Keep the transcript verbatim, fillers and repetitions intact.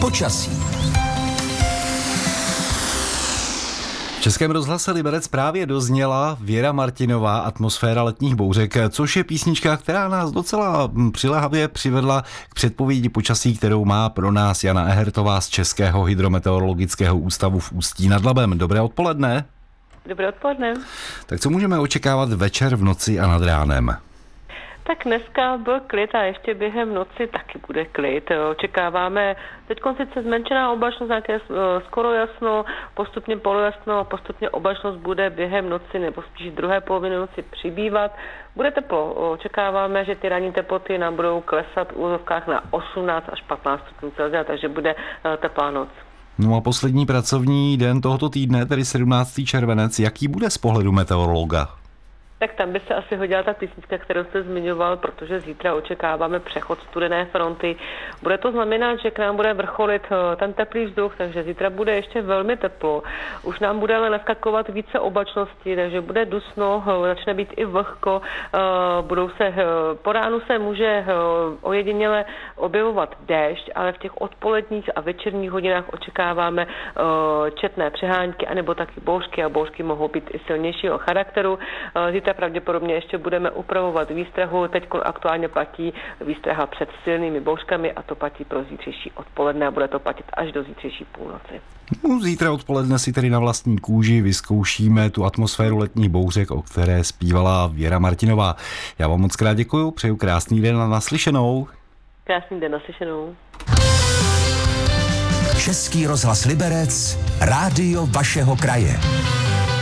Počasí. V Českém rozhlase Liberec právě dozněla Věra Martinová Atmosféra letních bouřek, což je písnička, která nás docela přiléhavě přivedla k předpovědi počasí, kterou má pro nás Jana Ehertová z Českého hydrometeorologického ústavu v Ústí nad Labem. Dobré odpoledne. Dobré odpoledne. Tak co můžeme očekávat večer, v noci a nad ránem? Tak dneska byl klid a ještě během noci taky bude klid. Očekáváme teď sice zmenšená oblačnost, nějaké skoro jasno, postupně polojasno a postupně oblačnost bude během noci nebo spíš druhé poloviny noci přibývat. Bude teplo. Očekáváme, že ty ranní teploty nám budou klesat v úzovkách na osmnáct až patnáct stupňů Celsia, takže bude teplá noc. No a poslední pracovní den tohoto týdne, tedy sedmnáctého červenec, jaký bude z pohledu meteorologa? Tak tam by se asi hodila ta písnička, kterou jste zmiňoval, protože zítra očekáváme přechod studené fronty. Bude to znamenat, že k nám bude vrcholit ten teplý vzduch, takže zítra bude ještě velmi teplo. Už nám bude ale naskakovat více oblačnosti, takže bude dusno, začne být i vlhko. Budou se, po ránu se může ojediněle objevovat déšť, ale v těch odpoledních a večerních hodinách očekáváme četné přehánky, anebo taky bouřky a bouřky mohou být i silnějšího charakteru. Zítra pravděpodobně ještě budeme upravovat výstrahu. Teď aktuálně platí výstraha před silnými bouřkami a to platí pro zítřejší odpoledne a bude to platit až do zítřejší půlnoci. No, zítra odpoledne si tedy na vlastní kůži vyzkoušíme tu atmosféru letních bouřek, o které zpívala Věra Martinová. Já vám moc krát děkuju, přeju krásný den a naslyšenou. Krásný den, naslyšenou. Český rozhlas Liberec, rádio vašeho kraje.